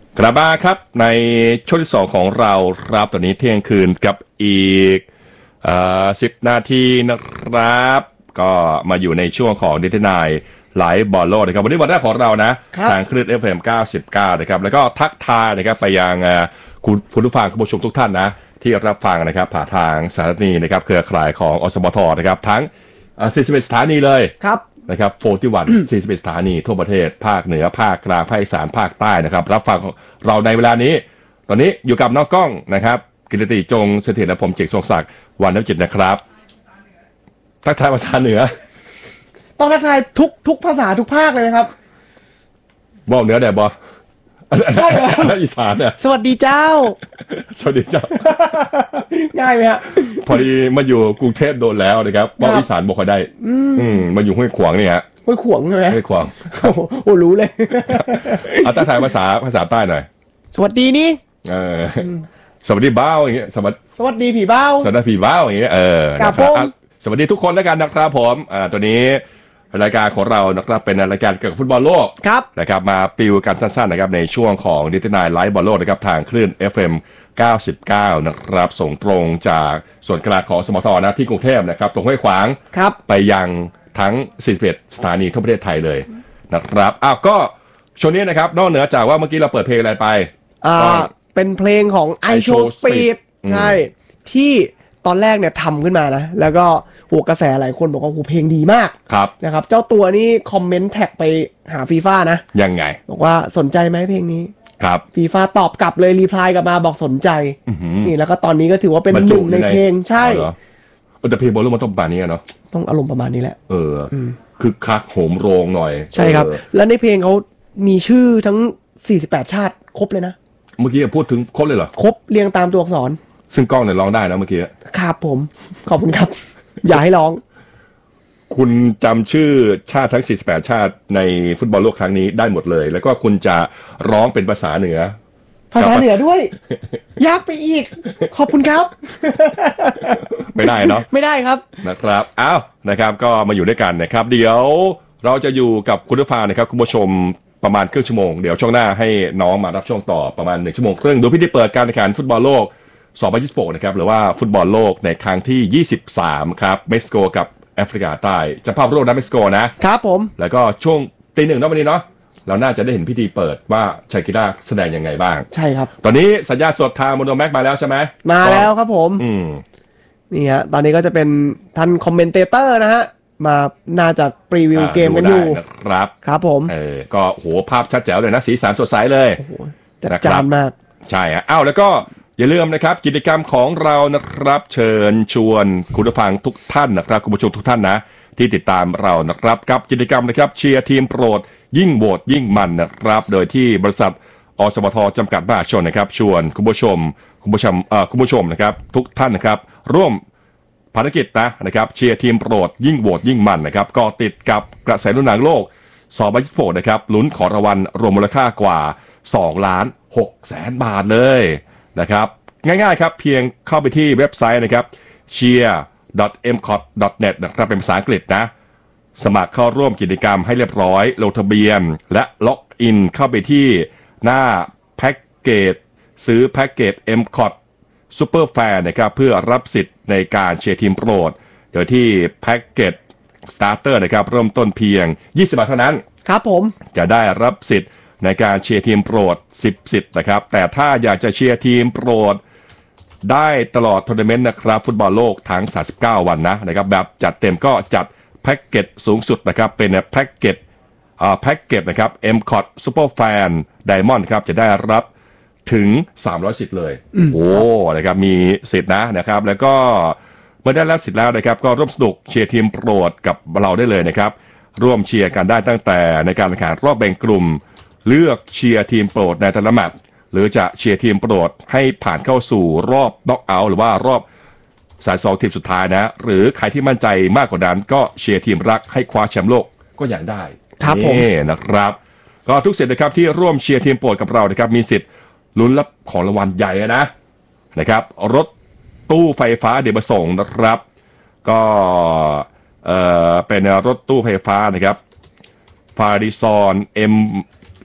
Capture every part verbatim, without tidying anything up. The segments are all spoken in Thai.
กลับมาครับในช่วงที่สองของเราครับตอนนี้เที่ยงคืนกับอีกสิบนาทีนะครับก็มาอยู่ในช่วงของดิจิทัลไลฟ์บอลโลกนะครับวันนี้วันแรกของเรานะทางคลื่น เอฟ เอ็ม เก้าสิบเก้านะครับแล้วก็ทักทายนะครับไปยังคุณผู้ฟังคุณผู้ชมทุกท่านนะที่รับฟังนะครับผ่านทางสถานีนะครับเครือข่ายของอสมทนะครับทั้งสี่สิบเอ็ดสถานีเลยครับนะครับสี่สิบเอ็ด สี่สิบเอ็ดสถานีทั่วประเทศภาคเหนือภาคกลางภาคอีสานภาคใต้นะครับรับฟังเราในเวลานี้ตอนนี้อยู่กับน้องก้องนะครับกิตติจงเสถียรและผมเจกทรงศักดิ์วันน้ำจิตนะครับทักทายภาษาเหนือต้องทักทายทุกทุกภาษาทุกภาคเลยนะครับบอกเหนือแดดบอใช่เหรออีสานเนี่ยสวัสดีเจ้าสวัสดีเจ้าง่ายไหมฮะพอดีมาอยู่กรุงเทพโดนแล้วนะครับบอกอีสานบอกเขาได้อืมมาอยู่ห้วยขวางนี่ฮะห้วยขวางใช่ไหมห้วยขวางโอ้รู้เลยเอาทักทายภาษาภาษาใต้หน่อยสวัสดีนี่เออสวัสดีบ้าวอย่างเงี้ยสวัสดีสวัสดีผีบ้าวสวัสดีผีบ้าวอย่างเงี้ยเออสวัสดีทุกคนแล้วกันนะครับผมอ่าตัวนี้รายการของเรานะครับเป็นรายการเกี่ยวกับฟุตบอลโลกนะครับมาปิวกันสั้นๆนะครับในช่วงของดิจิทัลไลฟ์บอลโลกนะครับทางคลื่น เอฟ เอ็ม เก้าสิบเก้านะครับส่งตรงจากส่วนกลางของสมทนะที่กรุงเทพนะครับตรงห้วยขวางไปยังทั้งสี่สิบเอ็ดสถานีทั่วประเทศไทยเลยนะครับอ้าวก็ช่วงนี้นะครับนอกเหนือจากว่าเมื่อกี้เราเปิดเพลงอะไรไปอ่าเป็นเพลงของ I Show Speed ใช่ที่ตอนแรกเนี่ยทำขึ้นมานะแล้วก็หัวกระแสหลายคนบอกว่าโหเพลงดีมากนะครับเจ้าตัวนี่คอมเมนต์แท็กไปหาฟีฟ่านะยังไงบอกว่าสนใจไหมเพลงนี้ครับฟีฟ่าตอบกลับเลยรีプライกลับมาบอกสนใจนี่แล้วก็ตอนนี้ก็ถือว่าเป็นหนึ่งในเพลงใช่แต่เพลงบอลลูนมันต้องประมาณนี้เนาะต้องอารมณ์ประมาณนี้แหละเออคือคักโหมโรงหน่อยใช่ครับแล้วในเพลงเขามีชื่อทั้งสี่สิบแปดชาติครบเลยนะเมื่อกี้พูดถึงครบเลยเหรอครบเรียงตามตัวอักษรซึ่งกล้องเนี่ยร้องได้นะเมื่อกี้ครับผมขอบคุณครับ อย่าให้ร้องคุณจำชื่อชาติทั้งสี่สิบแปดชาติในฟุตบอลโลกครั้งนี้ได้หมดเลยแล้วก็คุณจะร้องเป็นภาษาเหนือภาษาเหนือด้วย ยากไปอีกขอบคุณครับไม่ได้เนาะไม่ได้ครับนะครับอ้าวนะครับก็มาอยู่ด้วยกันนะครับเดี๋ยวเราจะอยู่กับคุณผู้ฟังนะครับคุณผู้ชมประมาณครึ่งชั่วโมงเดี๋ยวช่วงหน้าให้น้องมารับช่วงต่อประมาณหนึ่งชั่วโมงครึ่งโดยพิธีเปิดการแข่งขันฟุตบอลโลกสองพันยี่สิบหกนะครับหรือว่าฟุตบอลโลกในครั้งที่ยี่สิบสามครับเม็กซิโกกับแอฟริกาใต้จะภาพโลกนะเม็กซิโกนะครับผมแล้วก็ช่วงตีหนึ่งนะวันนี้เนาะเราน่าจะได้เห็นพิธีเปิดว่าชาคิร่าแสดงยังไงบ้างใช่ครับตอนนี้สัญญาสดทางโมโนแม็กมาแล้วใช่ไหมมาแล้วครับผมอืมนี่ฮะตอนนี้ก็จะเป็นท่านคอมเมนเตเตอร์นะฮะมาน่าจะพรีวิวเกมกันอยู่ครับครับผมเออก็โหภาพชัดแจ๋วเลยนะสีสันสดใสเลยโอ้โหจัดจ้านมากใช่ฮะอ้าวแล้วก็อย่าลืมนะครับกิจกรรมของเรานะครับเชิญชวนคุณผู้ฟังทุกท่านนะครับคุณผู้ชมทุกท่านนะที่ติดตามเรานะครับกับกิจกรรมนะครับเชียร์ทีมโปรดยิ่งโหวตยิ่งมันนะครับโดยที่บริษัทอสมทจำกัดมหาชนนะครับชวนคุณผู้ชมคุณผู้ชมเอ่อคุณผู้ชมนะครับทุกท่านนะครับร่วมภารกิจนะนะครับเชียร์ทีมโปรดยิ่งโหวตยิ่งมันนะครับก็ติดกับกระแสรุ่นหนังโลกสองพันยี่สิบหกนะครับลุ้นของรางวัลรวมมูลค่ากว่าสองล้านหกแสนบาทเลยนะครับง่ายๆครับเพียงเข้าไปที่เว็บไซต์นะครับ เชียร์ ดอท เอ็ม คอท ดอท เน็ต นะครับเป็นภาษาอังกฤษนะสมัครเข้าร่วมกิจกรรมให้เรียบร้อยลงทะเบียนและล็อกอินเข้าไปที่หน้าแพ็กเกจซื้อแพ็กเกจ เอ็ม คอท Super Fan นะครับเพื่อรับสิทธิ์ในการเชียร์ทีมโปรดโดยที่แพ็กเกจ Starter นะครับเริ่มต้นเพียงยี่สิบบาทเท่านั้นครับผมจะได้รับสิทธิ์ในการเชียร์ทีมโปรดสิบสิทธิ์นะครับแต่ถ้าอยากจะเชียร์ทีมโปรดได้ตลอดทัวร์นาเมนต์นะครับฟุตบอลโลกทั้งสามสิบเก้าวันนะนะครับแบบจัดเต็มก็จัดแพ็กเกจสูงสุดนะครับเป็นแพ็กเกจอ่าแพ็กเกจนะครับ เอ็ม คอท Super Fan Diamond ครับจะได้รับถึงสามร้อยสิทธิ์เลยโอ้นะครับมีสิทธิ์นะนะครับแล้วก็เมื่อได้รับสิทธิ์แล้วนะครับก็ร่วมสนุกเชียร์ทีมโปรดกับเราได้เลยนะครับร่วมเชียร์กันได้ตั้งแต่ในการแข่งขันรอบแบ่งกลุ่มเลือกเชียร์ทีมโปรดในแต่ละแมตช์หรือจะเชียร์ทีมโปรดให้ผ่านเข้าสู่รอบน็อกเอาท์หรือว่ารอบสายสองทีมสุดท้ายนะหรือใครที่มั่นใจมากกว่านั้นก็เชียร์ทีมรักให้คว้าแชมป์โลกก็อย่างได้ครับผมนะครับก็ทุกสิทธิ์นะครับที่ร่วมเชียร์ทีมโปรดกับเรานะครับมีสิทธิ์ลุ้นรับของรางวัลใหญ่นะนะครับรถตู้ไฟฟ้าเดี๋ยวมาส่งนะครับก็เอ่อเป็นรถตู้ไฟฟ้านะครับฟาริซอน M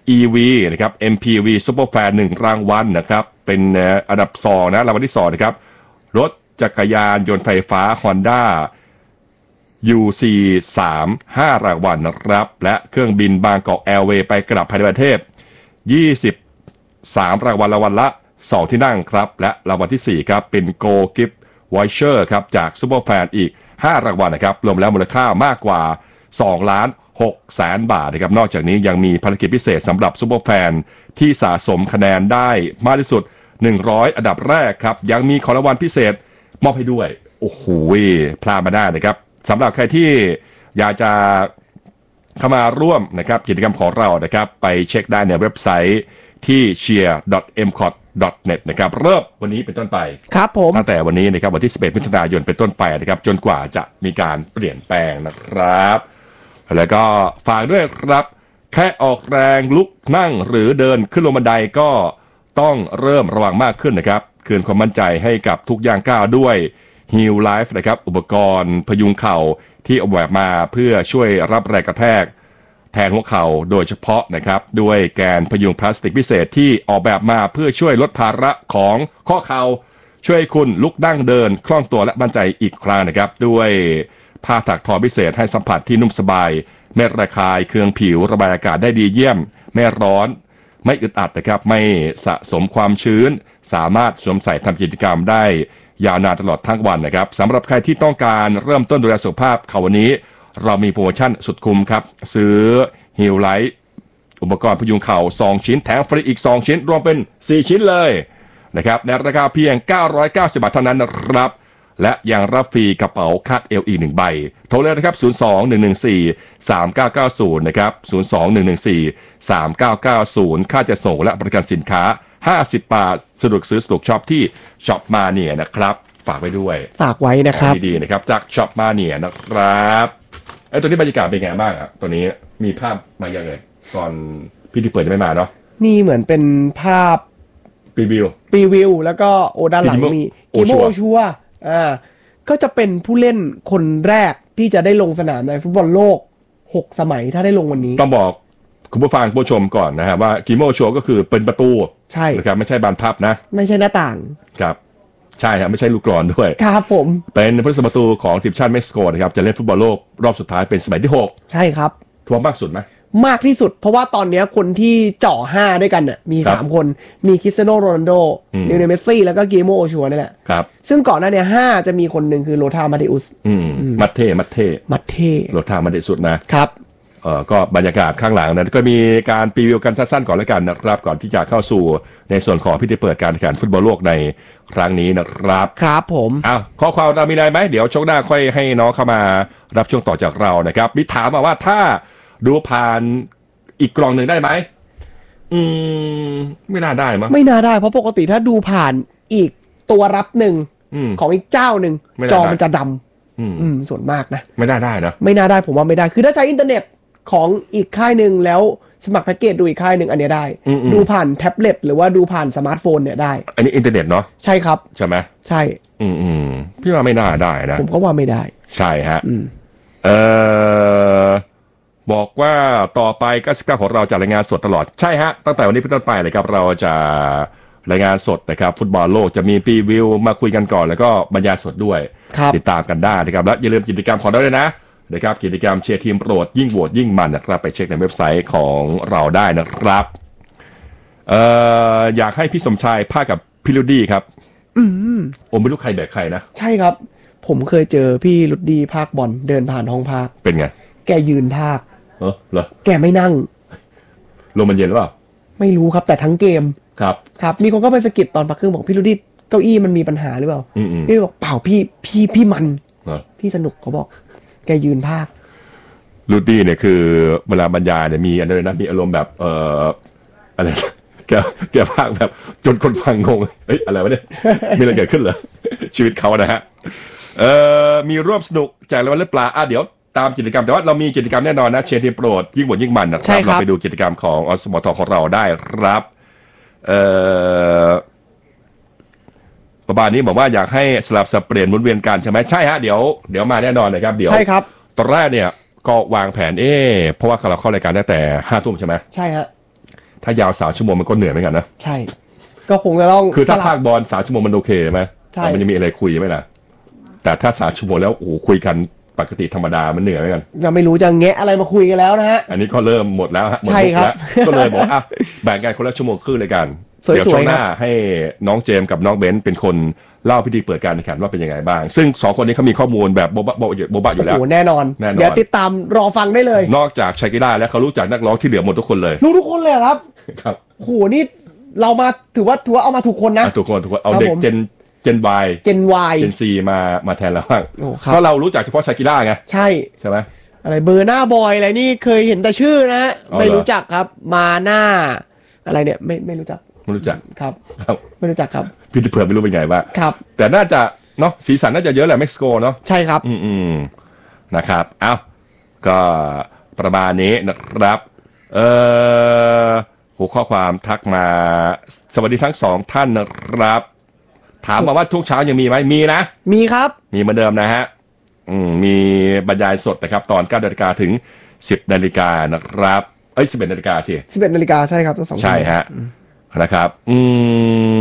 อี วี นะครับ เอ็ม พี วี Superfan หนึ่งรางวัลนะครับเป็นอันดับสองนะรางวัลที่สองนะครับรถจักรยานยนต์ไฟฟ้า Honda ยู ซี สาม ห้ารางวัลนะครับและเครื่องบินบางกอกแอร์เวย์ไปกลับภายในประเทศยี่สิบสามรางวัลรางวัลละสองที่นั่งครับและรางวัลที่สี่ครับเป็น Go Gift Voucher ครับจาก Superfan อีกห้ารางวัลนะครับรวมแล้วมูลค่ามากกว่าสองล้านหกแสนบาทนะครับนอกจากนี้ยังมีภารกิจพิเศษสำหรับ Superfan ที่สะสมคะแนนได้มากที่สุดหนึ่งร้อยอันดับแรกครับยังมีของรางวัลพิเศษมอบให้ด้วยโอ้โหพลาดมาได้นะครับสำหรับใครที่อยากจะเข้ามาร่วมนะครับกิจกรรมของเรานะครับไปเช็คได้ในเว็บไซต์ที่ เชียร์ ดอท เอ็ม คอท ดอท เน็ต นะครับเริ่มวันนี้เป็นต้นไปครับผมตั้งแต่วันนี้นะครับวันที่สิบเอ็ดมิถุนายนเป็นต้นไปนะครับจนกว่าจะมีการเปลี่ยนแปลงนะครับแล้วก็ฝากด้วยครับแค่ออกแรงลุกนั่งหรือเดินขึ้นลงบันไดก็ต้องเริ่มระวังมากขึ้นนะครับคืนความมั่นใจให้กับทุกย่างก้าวด้วย Heal Life นะครับอุปกรณ์พยุงเข่าที่ออกแบบมาเพื่อช่วยรับแรงกระแทกแทนหัวเข่าโดยเฉพาะนะครับด้วยแกนพยุงพลาสติกพิเศษที่ออกแบบมาเพื่อช่วยลดภาระของข้อเข่าช่วยคุณลุกนั่งเดินคล่องตัวและมั่นใจอีกครั้งนะครับด้วยผ้าถักทอพิเศษให้สัมผัสที่นุ่มสบายไม่ระคายเคืองผิวระบายอากาศได้ดีเยี่ยมไม่ร้อนไม่อึดอัดนะครับไม่สะสมความชื้นสามารถสวมใส่ทำกิจกรรมได้ยาวนานตลอดทั้งวันนะครับสำหรับใครที่ต้องการเริ่มต้นดูแลสุขภาพเขาวันนี้เรามีโปรโมชั่นสุดคุ้มครับซื้อ Heal Life อุปกรณ์พยุงเข่าสองชิ้นแถมฟรีอีกสองชิ้นรวมเป็นสี่ชิ้นเลยนะครับในราคาเพียงเก้าร้อยเก้าสิบบาทเท่านั้นนะครับและยังรับฟรีกระเป๋าคาดเอวอีกหนึ่งใบโทรเลยนะครับศูนย์ สอง หนึ่ง หนึ่ง สี่ สาม เก้า เก้า ศูนย์นะครับศูนย์ สอง หนึ่ง หนึ่ง สี่ สาม เก้า เก้า ศูนย์ค่าจะส่งและบริการสินค้าห้าสิบบาทสะดวกซื้อสะดวกช็อปที่ช็อปมาเนียนะครับฝากไว้ด้วยฝากไว้นะครับดีๆนะครับจากช็อปมาเนียนะครับไอ้ตัวนี้บรรยากาศเป็นไงบ้างอ่ะตัวนี้มีภาพมาอย่างไรก่อนพี่ที่เปิดจะไม่มาเนาะนี่เหมือนเป็นภาพปีวิวปีวิวแล้วก็โอด้านหลังมีกิโมโอชัวอ่าก็จะเป็นผู้เล่นคนแรกที่จะได้ลงสนามในฟุตบอลโลกหกสมัยถ้าได้ลงวันนี้ต้องบอกคุณผู้ฟังผู้ชมก่อนนะฮะว่ากิโมโอชัวก็คือเป็นประตูใช่นะครับไม่ใช่บานพับนะไม่ใช่หน้าต่างครับใช่ครับไม่ใช่ลูกกลอนด้วยครับผมเป็นผู้รักษาประตูของทีมชาติเม็กซิโกนะครับจะเล่นฟุตบอลโลกรอบสุดท้ายเป็นสมัยที่หกใช่ครับทวงมากสุดไหมมากที่สุดเพราะว่าตอนนี้คนที่เจาะห้าด้วยกันน่ะมีสามคนมีคริสเตียโนโรนัลโดลิโอเนลเมสซี่แล้วก็กิโมโอชัวนี่แหละครับซึ่งก่อนหน้านี้ห้าจะมีคนหนึ่งคือโลธามาเดอุสอืมมัตเทมัตเทมัตเทโลธามาเดอุสนะครับเอ่อก็บรรยากาศข้างหลังนั้นก็มีการพรีวิวกันสั้นๆก่อนแล้วกันนะครับก่อนที่จะเข้าสู่ในส่วนของพิธีเปิดการแข่งขันฟุตบอลโลกในครั้งนี้นะครับครับผมอ้าวข้อความเรามีอะไรไหมเดี๋ยวช่วงหน้าค่อยให้น้องเข้ามารับช่วงต่อจากเรานะครับมีถามมาว่าถ้าดูผ่านอีกกล่องหนึ่งได้ไหมอืมไม่น่าได้มั้งไม่น่าได้เพราะปกติถ้าดูผ่านอีกตัวรับหนึ่งของอีกเจ้าหนึ่งจอมันจะดำอืมส่วนมากนะไม่ได้ได้นะไม่น่าได้ผมว่าไม่ได้คือถ้าใช้อินเทอร์เน็ตของอีกค่ายหนึ่งแล้วสมัครแพ็กเกจดูอีกค่ายหนึ่งอันนี้ได้ดูผ่านแท็บเล็ตหรือว่าดูผ่านสมาร์ทโฟนเนี่ยได้อันนี้อินเทอร์เน็ตเนาะใช่ครับใช่ไหมใช่อืมอืมพี่ว่าไม่น่าได้นะผมก็ว่าไม่ได้ใช่ฮะเออบอกว่าต่อไปเก้าสิบเก้าของเราจะรายงานสดตลอดใช่ฮะตั้งแต่วันนี้เป็นต้นไปเลยครับเราจะรายงานสดนะครับฟุตบอลโลกจะมีพรีวิวมาคุยกันก่อนแล้วก็บรรยายสดด้วยติดตามกันได้นะครับและอย่าลืมกิจกรรมของเราด้วยนะนะครับกิจกรรมเชียร์ทีมโปรดยิ่งโหวตยิ่งมันนะครับไปเช็คในเว็บไซต์ของเราได้นะครับเอ่ออยากให้พี่สมชายพากับพี่ลุดดี้ครับอืมผมไม่รู้ใครแบกใครนะใช่ครับผมเคยเจอพี่ลุดดี้ภาคบอลเดินผ่านห้องภาคเป็นไงแกยืนภาคเออเหรอแกไม่นั่งลมมันเย็นหรือเปล่าไม่รู้ครับแต่ทั้งเกมครับครับมีคนก็ไปสะกิดตอนพักครึ่งบอกพี่ลุดดี้เก้าอี้มันมีปัญหาหรือเปล่าพี่บอกเปล่าพี่พี่พี่มันพี่สนุกเขาบอกแกยืนภาคลูดี้เนี่ยคือเวลาบรรยายเนี่ยมีอะไรนะมีอารมณ์แบบเอ่ออะไรแกแกภาคแบบจนคนฟังงงเฮ้ยอะไรวะเนี่ยมีอะไรเกิดขึ้นเหรอชีวิตเขานะฮะเอ่อมีร่วมสนุกแจกรางวัลหรือเปล่าอ่ะเดี๋ยวตามกิจกรรมแต่ว่าเรามีกิจกรรมแน่นอนนะเชียร์ทีมโปรดยิ่งหมดยิ่งมันนะครับเราไปดูกิจกรรมของอสมทของเราได้ครับเอ่อประมาณนี้บอกว่าอยากให้สลับสับเปลี่ยนหมุนเวียนกันใช่ไหมใช่ฮะเดี๋ยวเดี๋ยวมาแน่นอนนะครับเดี๋ยวใช่ครับตอนแรกเนี่ยก็วางแผนเอ๊เพราะว่าเราเข้ารายการตั้งแต่ห้าทุ่มใช่ไหมใช่ฮะถ้ายาวสามชั่วโมงมันก็เหนื่อยเหมือนกันนะใช่ก็คงจะต้องคือถ้าภาคบอลสามชั่วโมงมันโอเคไหมใช่มันจะมีอะไรคุยไหมล่ะแต่ถ้าสามชั่วโมงแล้วโอ้คุยกันปกติธรรมดามันเหนื่อยเหมือนกันยังไม่รู้จะแงะอะไรมาคุยกันแล้วนะฮะอันนี้ก็เริ่มหมดแล้วฮะใช่ครับก็เลยบอกอ่ะแบ่งกันคนละชั่วโมงครึ่งเลยกันเดี๋ยวช่วงหน้าให้น้องเจมส์กับน้องเบนซ์เป็นคนเล่าพิธีเปิดการแข่งขันว่าเป็นยังไงบ้างซึ่งสองคนนี้เขามีข้อมูลแบบโบ๊ะโบ๊ะโบ๊ะอยู่แล้วโอ้แน่นอนเดี๋ยวติดตามรอฟังได้เลยนอกจากชากิร่าแล้วเขารู้จักนักร้องที่เหลือหมดทุกคนเลยรู้ทุกคนเลยครับครับโหนี่เรามาถือว่าถือว่าเอามาถูกคนนะถูกคนถูกคนเอาเด็กเจนเจน Y เจน Y เจน C มามาแทนเราบ้างเพราะเรารู้จักเฉพาะชากิร่าไงใช่ใช่ไหมอะไรเบอร์หน้าบอยอะไรนี่เคยเห็นแต่ชื่อนะไม่รู้จักครับมาหน้าอะไรเนี่ยไม่ไม่รู้จักไม่รู้จักครับไม่รู้จักครับพี่เผื่อไม่รู้เป็นไงบ้างครับแต่น่าจะเนาะสีสันน่าจะเยอะแหละเม็กซิโกเนาะใช่ครับอืมอืมนะครับเอ้าก็ประมาณนี้นะครับเอ่อหัวข้อความทักมาสวัสดีทั้งสองท่านนะครับถามมาว่าทุกเช้ายังมีไหมมีนะมีครับมีเหมือนเดิมนะฮะอืมมีบรรยายสดนะครับตอนเก้านาฬิกาถึงสิบนาฬิกานะครับเอ้ยสิบเอ็ดนาฬิกาสิสิบเอ็ดนาฬิกาใช่ครับทั้งสองใช่ฮะนะครับอืม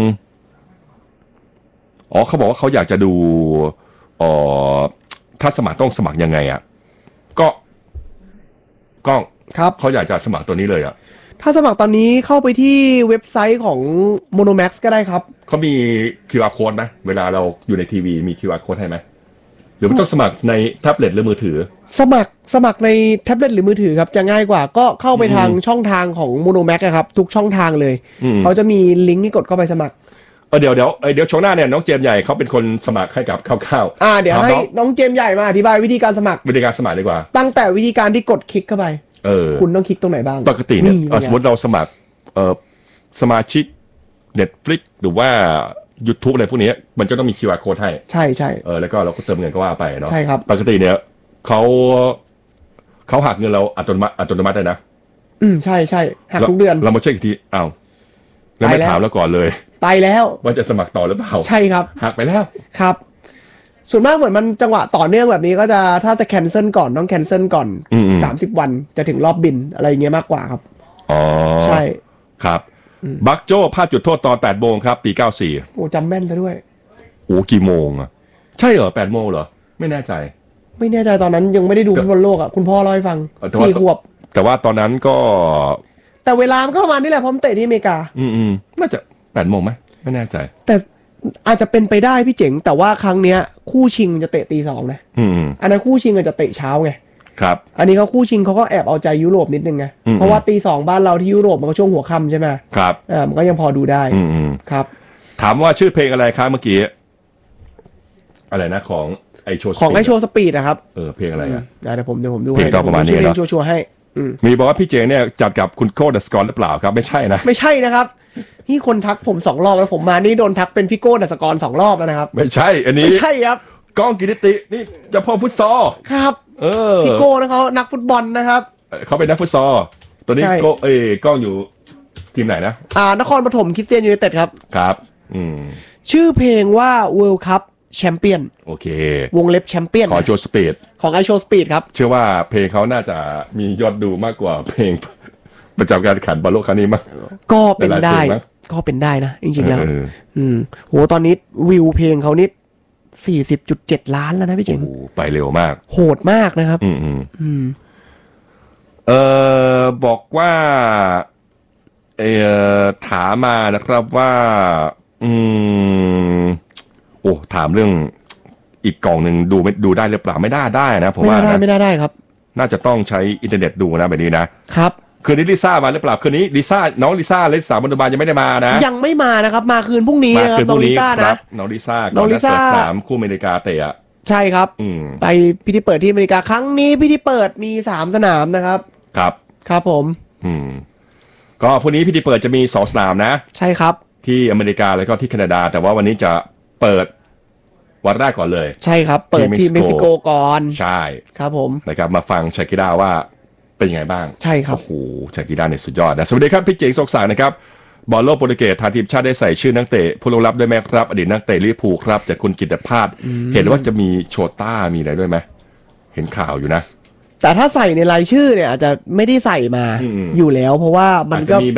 อ๋อเขาบอกว่าเขาอยากจะดูอ๋อถ้าสมัครต้องสมัครยังไงอ่ะก็กล้องครับเขาอยากจะสมัครตัวนี้เลยอ่ะถ้าสมัครตอนนี้เข้าไปที่เว็บไซต์ของ Monomax ก็ได้ครับเขามี คิว อาร์ Code ไหมเวลาเราอยู่ในทีวีมี คิว อาร์ Code ให้ไหมหรือมันต้องสมัครในแท็บเล็ตหรือมือถือสมัครสมัครในแท็บเล็ตหรือมือถือครับจะง่ายกว่าก็เข้าไปทางช่องทางของ Monomax ครับทุกช่องทางเลยเขาจะมีลิงก์ที่กดเข้าไปสมัครเออเดี๋ยวเดี๋ยวเดี๋ยวช่วงหน้าเนี่ยน้องเจมส์ใหญ่เขาเป็นคนสมัครให้กับข้าวๆอ่าเดี๋ยวให้น้องเจมส์ใหญ่มาอธิบายวิธีการสมัครวิธีการสมัครดีกว่าตั้งแต่วิธีการที่กดคลิกเข้าไปเออคุณต้องคลิกตรงไหนบ้างปกติเนี่ยสมมติเราสมัครเอ่อสมาชิก Netflix หรือว่า YouTube อะไรพวกนี้มันจะต้องมี คิว อาร์ Code ให้ใช่ใช่เออแล้วก็เราก็เติมเงินก็ว่าไปเนาะใช่ครับปกติเนี่ยเขาเขาหักเงินเราอัตโนมัติอัตโนมัติเลยนะอืมใช่ใช่หักทุกเดือนเรามาเช็คอีกทีอ้าวแล้วไม่ถามแล้วก่อนเลยไปแล้วว่าจะสมัครต่อหรือเปล่าใช่ครับหักไปแล้วครับส่วนมากเหมือนมันจังหวะต่อเนื่องแบบนี้ก็จะถ้าจะแคนเซิลก่อนต้องแคนเซิลก่อนสามสิบวันจะถึงรอบบินอะไรอย่างเงี้ยมากกว่าครับอ๋อใช่ครับบักโจ้พลาดจุดโทษตอนแปดโมงครับปีเก้าสี่โอ้จำแม่นซะด้วยโอ้กี่โมงอ่ะใช่เหรอแปดโมงเหรอไม่แน่ใจไม่แน่ใจตอนนั้นยังไม่ได้ดูฟุตบอลโลกอ่ะคุณพ่อเล่าให้ฟังสี่ขวบแต่ว่าตอนนั้นก็แต่เวลามันก็ประมาณนี้แหละพร้อมเตะที่อเมริกาอืมอืมน่าจะแปดโมงไหมไม่แน่ใจแต่อาจจะเป็นไปได้พี่เจ๋งแต่ว่าครั้งเนี้ยคู่ชิงจะเตะตีสองนะอืมอันนั้นคู่ชิงอาจจะเตะเช้าไงครับอันนี้เขาคู่ชิงเขาก็แอบเอาใจยุโรปนิดนึงไงเพราะว่าตีสองบ้านเราที่ยุโรปมันก็ช่วงหัวค่ำใช่ไหมครับอ่ามันก็ยังพอดูได้อืมครับถามว่าชื่อเพลงอะไรครับเมื่อกี้อะไรนะของไอโชว์ของไอโชว์สปีดนะครับเออเพลงอะไรอ่ะเดี๋ยวผมเดี๋ยวผมดูเพลงต่อประมาณนี้เนาะชัวร์ให้มีบอกว่าพี่เจเนี่ยจัดกับคุณโก้เดอะสกอร์หรือเปล่าครับไม่ใช่นะไม่ใช่นะครับนี่คนทักผมสองรอบแล้วผมมานี่โดนทักเป็นพี่โก้เดอะสกอร์สองรอบแล้วนะครับไม่ใช่อันนี้ไม่ใช่ครับก้องกิติตินี่เจ้าพ่อฟุตซอลครับเออพี่โก้นะเขานักฟุตบอลนะครับเขาเป็นนักฟุตซอลตัวนี้โก้เอ้ก้องอยู่ทีมไหนนะอ่านครปฐมคริสเตียนยูไนเต็ดครับครับอืมชื่อเพลงว่า World Cup แชมเปี้ยนโอเควงเล็บแชมเปี้ยนขอโชว์สปีดของไอโชว์สปีดครับเชื่อว่าเพลงเขาน่าจะมียอดดูมากกว่าเพลงประจำการแข่งขันบอลโลกครั้งนี้มั้งก็เป็นได้ก็เป็นได้นะจริงๆแล้วอืมโหตอนนี้วิวเพลงเขานี่สี่สิบจุดเจ็ดล้านแล้วนะพี่เจ๋งไปเร็วมากโหดมากนะครับอืมอืมอืมเออบอกว่าเออถามมานะครับว่าอืมโอ้ถามเรื่องอีกกล่องหนึ่งดูไม่ดูได้หรือเปล่าไม่ได้ได้นะผมว่าไม่ได้ไม่ได้ได้ครับน่าจะต้องใช้อินเทอร์เน็ตดูนะแบบนี้นะครับคืนนี้ลิซ่ามาหรือเปล่าคืนนี้ลิซ่าน้องลิซ่าเลสาบรรดาบาลยังไม่ได้มานะยังไม่มานะครับมาคืนพรุ่งนี้นะครับน้องลิซ่านะน้องลิซ่าน้องลิซ่าสามคู่อเมริกาเตะใช่ครับไปพิธีเปิดที่อเมริกาครั้งนี้พิธีเปิดมีสามสนามนะครับครับครับผมอืมก็พรุ่งนี้พิธีเปิดจะมีสองสนามนะใช่ครับที่อเมริกาแล้วก็ที่แคนาดาแต่ว่าวันนี้จะเปิดวันแรกก่อนเลยใช่ครับเปิดที่เม็กซิโกก่อนใช่ครับผมนะครับมาฟังชากิร่าว่าเป็นยังไงบ้างใช่ครับโอ้โหชากิร่าเนี่ยสุดยอดนะสวัสดีครับพี่เจ๋งสกสารนะครับบอลโลกโปรตุเกสทางทีมชาติได้ใส่ชื่อนักเตะผู้ลงรับด้วยไหมครับอดีตนักเตะลิเวอร์พูลครับจากคุณกิตภาพเห็นว่าจะมีโชต้ามีอะไรด้วยไหมเห็นข่าวอยู่นะแต่ถ้าใส่ในรายชื่อเนี่ยอาจจะไม่ได้ใส่มาอยู่แล้วเพราะว่ามันก็มีแบบ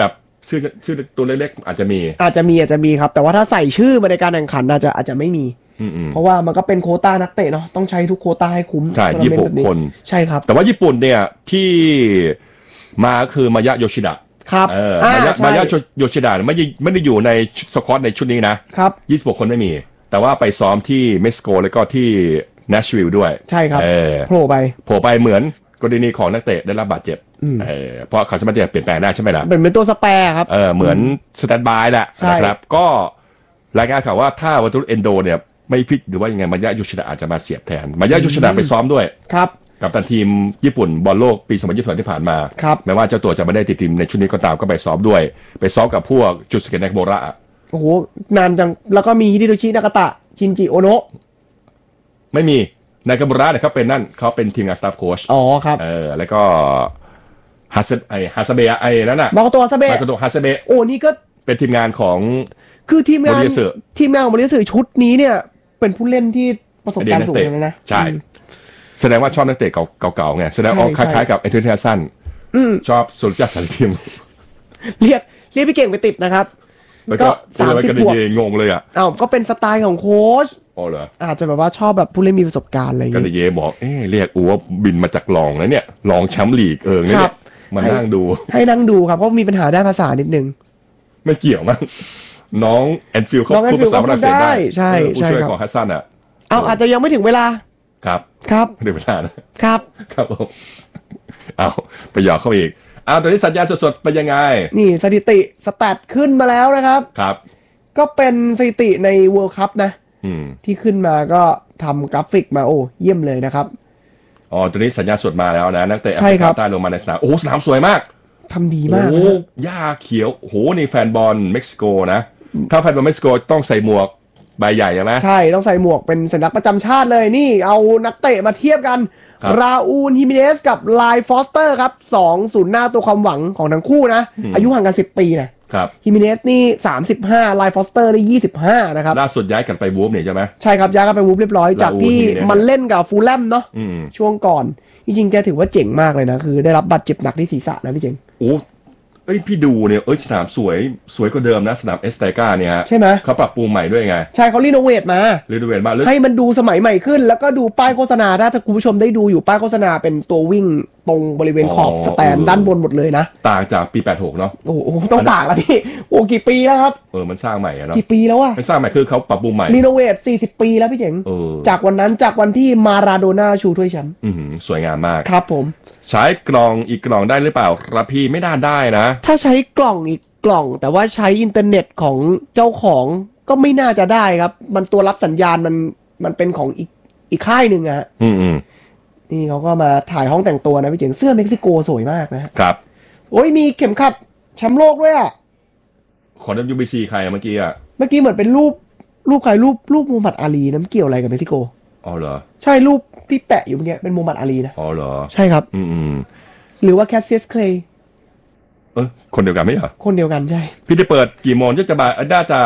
ชื่อชื่อตัวเล็กๆอาจจะมีอาจจะมีอาจจะมีครับแต่ว่าถ้าใส่ชื่อมาในการแข่งขันอาจจะอาจจะไม่มีเพราะว่ามันก็เป็นโควต้านักเตะเนาะต้องใช้ทุกโควต้าให้คุ้มใช่ยี่สิบหกคนใช่ครับแต่ว่าญี่ปุ่นเนี่ยที่มาคือมายะโยชิดะครับเออมายะมายะโยชิดะไม่ไม่ได้อยู่ในสควอตในชุดนี้นะครับยี่สิบหกคนไม่มีแต่ว่าไปซ้อมที่เม็กซิโกแล้วก็ที่เนชวิลล์ด้วยใช่ครับโผล่ไปโผล่ไปเหมือนกรณีของนักเตะได้รับบาดเจ็บเออเพราะเขาสามารถจะเปลี่ยนแปลงได้ใช่ไหมล่ะเป็นเหมือนตัวสแปร์ครับเออเหมือนสแตนด์บายแหละนะครับก็รายงานข่าวว่าถ้าวัตถุเอนโดเนี่ยไม่ฟิตหรือว่ายังไงมายะโยชิดะอาจจะมาเสียบแทนมายะโยชิดะไปซ้อมด้วยครับกับตันทีมญี่ปุ่นบอลโลกปีสองพันยี่สิบสองที่ผ่านมาแม้ว่าเจ้าตัวจะไม่ได้ติดทีมในชุดนี้ก็ตามก็ไปซ้อมด้วยไปซ้อมกับพวกจุดสเกตเนกโบระโอ้โหนานจังแล้วก็มีฮิดิโตชินากาตะชินจิโอโนะไม่มีนากาโบระเนี่ยเขาเป็นนั่นเขาเป็นทีมงานสตาฟโค้ชอ๋อครับเออแล้วก็ฮาซไอฮาซาเบะไอ้นั่นน่ะมาโกโตฮาซาเบะมาโกโตฮาซาเบะโอ้นี่ก็เป็นทีมงานของคือทีมงานทีมงานของบริษัทชุดนี้เนี่ยเป็นผู้เล่นที่ประสบการณ์สูงนะใช่แสดงว่าชอบนักเตะเก่าๆไงแสดงออกคล้ายๆกับเอเธอร์เทสันชอบสุรจักรสันทิมเรียกเรียกพี่เก่งไปติดนะครับก็สามสิบบวกงงเลยอ่ะอ้าวก็เป็นสไตล์ของโค้ชอ๋อเหรออาจจะแบบว่าชอบแบบผู้เล่นมีประสบการณ์อะไรอย่างเงี้ยก็เลยเย่บอกเอ๊ะเรียกอูว่าบินมาจากรองนะเนี่ยรองแชมป์ลีกเออเนี่ยมานั่งดูให้นั่งดูครับเพราะมีปัญหาด้านภาษานิดนึงไม่เกี่ยวมั้งน้องแอนฟิลเขาพูดภาษาฝรั่งเศสได้ใช่ใช่ผู้ช่วยของฮัสซันอ่ะเอาอาจจะยังไม่ถึงเวลาครับครับไม่ถึงเวลานะครับครับผมเอาไปหยอกเข้าอีกอ้าวตอนนี้สัญญาณสดๆเป็นยังไงนี่สถิติสแตทขึ้นมาแล้วนะครับครับก็เป็นสถิติใน World Cup นะที่ขึ้นมาก็ทำกราฟิกมาโอ้เยี่ยมเลยนะครับอ๋อตอนนี้สัญญาณสดมาแล้วนะนักเตะแอฟริกาใต้ลงมาในสนามโอ้สนามสวยมากทำดีมากโอ้หญ้าเขียวโอ้โหนี่แฟนบอลเม็กซิโกนะถ้าแฟนบอลเม็กซิโกต้องใส่หมวกใบใหญ่ใช่ไหมใช่ต้องใส่หมวกเป็นสัญลักษณ์ประจำชาติเลยนี่เอานักเตะมาเทียบกันราอูลฮิมิเนสกับไลฟอสเตอร์ครับสองศูนย์หน้าตัวความหวังของทั้งคู่นะอายุห่างกันสิบปีนะครับฮิมิเนสนี่สามสิบห้าไลฟอสเตอร์นี่ยี่สิบห้านะครับล่าสุดย้ายกันไปวูฟเนี่ยใช่ไหมใช่ครับย้ายกันไปวูฟเรียบร้อยจากที่มันเล่นกับฟูลแลมเนาะช่วงก่อนจริงๆแกถือว่าเจ๋งมากเลยนะคือได้รับบาดเจ็บหนักที่ศีรษะนะพี่เจ๋งโอ้เอ้ยพี่ดูเนี่ยเอ้ยสนามสวยสวยกว่าเดิมนะสนามเอสเตกาเนี่ยใช่ไหมเขาปรับปรุงใหม่ด้วยไงใช่เขารีโนเวทมารีโนเวทมาให้มันดูสมัยใหม่ขึ้นแล้วก็ดูป้ายโฆษณาถ้าคุณผู้ชมได้ดูอยู่ป้ายโฆษณาเป็นตัววิ่งตรงบริเวณขอบสแตนด้านบนหมดเลยนะต่างจากปีแปดสิบหกเนาะโอ้โหต้องต่างแล้วพี่โอ้กี่ปีแล้วครับเออมันสร้างใหม่อะเนาะกี่ปีแล้วอะมันสร้างใหม่คือเขาปรับปรุงใหม่รีโนเวทสี่สิบปีแล้วพี่เจ๋งจากวันนั้นจากวันที่มาราโดน่าชูถ้วยแชมป์สวยงามมากครับผมใช้กล่องอีกกล่องได้หรือเปล่าครับพี่ไม่น่าได้นะถ้าใช้กล่องอีกกล่องแต่ว่าใช้อินเทอร์เน็ตของเจ้าของก็ไม่น่าจะได้ครับมันตัวรับสัญญาณมันมันเป็นของอีกอีกค่ายหนึ่งอะอืมอืมนี่เขาก็มาถ่ายห้องแต่งตัวนะพี่เจ๋งเสื้อเม็กซิโกสวยมากนะครับโอ้ยมีเข็มขัดแชมป์โลกด้วยอะของ ดับเบิลยู บี ซี ใครเมื่อกี้อะเมื่อกี้เหมือนเป็นรูปรูปใครรูปรูปมูฮัมหมัดอาลีนะเกี่ยวอะไรกับเม็กซิโกอ๋อเหรอใช่รูปที่แปะอยู่เมื่อกี้เป็นมูฮัมหมัดอาลีนะอ๋อเหรอใช่ครับอืมอืมหรือว่าแคสเซียสเคลย์เออคนเดียวกันไหมเหรอคนเดียวกันใช่พี่จะเปิดกี่โมงจะจะบ่ายน่าจะ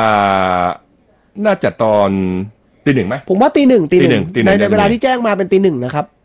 น่าจะตอนตีหนึ่งไหมผมว่าตีหนึ่งตีหนึ่งในเวลาที่แจ้งมาเป็นตีหนึ่งนะครับ